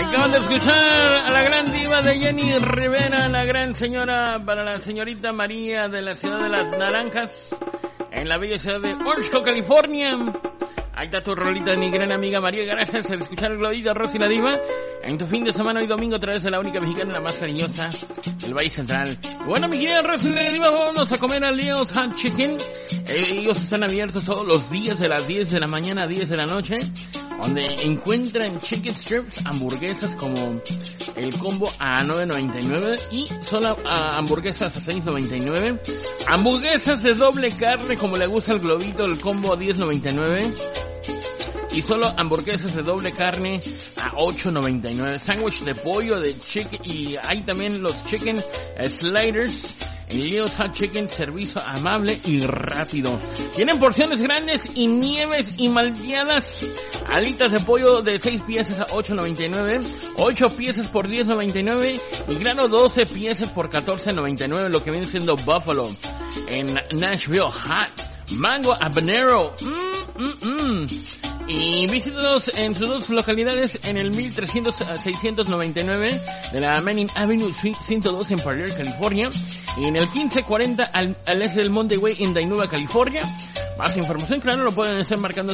Acaban de escuchar a la gran diva de Jenny Rivera, la gran señora para la señorita María de la ciudad de las Naranjas, en la bella ciudad de Orange, California. Ahí está tu rolita de mi gran amiga María. Gracias por escuchar el Globito Rosy la Diva en tu fin de semana hoy domingo a través de la única mexicana, la más cariñosa del Valle Central. Bueno, mi querida Rosy la Diva, vamos a comer a Leo's Hot Chicken. Ellos están abiertos todos los días de las 10 de la mañana a 10 de la noche, donde encuentran chicken strips, hamburguesas como el combo a $9.99 y solo hamburguesas a $6.99. Hamburguesas de doble carne como le gusta al Globito, el combo a $10.99. Y solo hamburguesas de doble carne a $8.99. Sándwich de pollo, de chicken, y hay también los chicken sliders. En Leo's Hot Chicken, servicio amable y rápido. Tienen porciones grandes y nieves y malteadas. Alitas de pollo de 6 piezas a $8.99. 8 piezas por $10.99. Y grano 12 piezas por $14.99. Lo que viene siendo Buffalo. En Nashville Hot. Mango habanero. Y visítanos en sus dos localidades en el 1300-699 de la Manning Avenue Suite 102 en Parler, California, y en el 1540 al este del Monte Way en Dinuba, California. Más información, claro, lo pueden estar marcando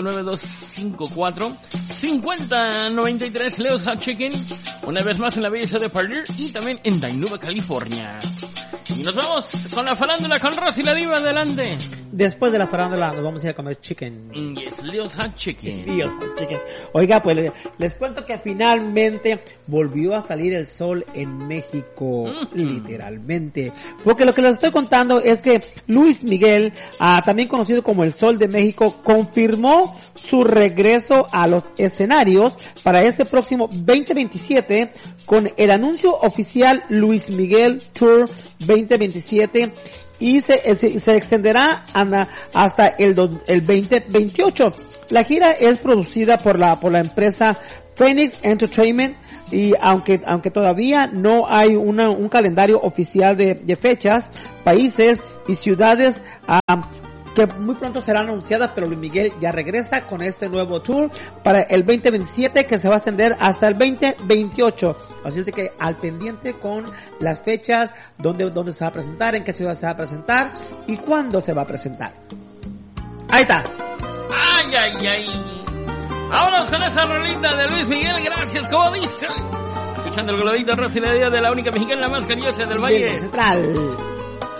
559-254-5093 Leo's Hot Chicken, una vez más en la belleza de Parler y también en Dinuba, California. Y nos vamos con la farándula con Rosy la Diva, adelante. Después de la farándula nos vamos a ir a comer chicken. Yes, Leo's Hot Chicken. Leo's Hot Chicken. Oiga, pues les cuento que finalmente volvió a salir el sol en México, literalmente. Porque lo que les estoy contando es que Luis Miguel, también conocido como el Sol de México, confirmó su regreso a los escenarios para este próximo 2027 con el anuncio oficial Luis Miguel Tour 2027. Y se extenderá hasta el 2028. La gira es producida por la empresa Phoenix Entertainment, y aunque todavía no hay un calendario oficial de fechas, países y ciudades que muy pronto serán anunciadas, pero Luis Miguel ya regresa con este nuevo tour para el 2027 que se va a extender hasta el 2028. Así es de que al pendiente con las fechas, dónde se va a presentar, en qué ciudad se va a presentar y cuándo se va a presentar. Ahí está. Ay, ay, ay. Vámonos con esa rolita de Luis Miguel, gracias, como dice. Escuchando el Globito Rosy la Diva de la única mexicana, la más cariñosa del Valle Central.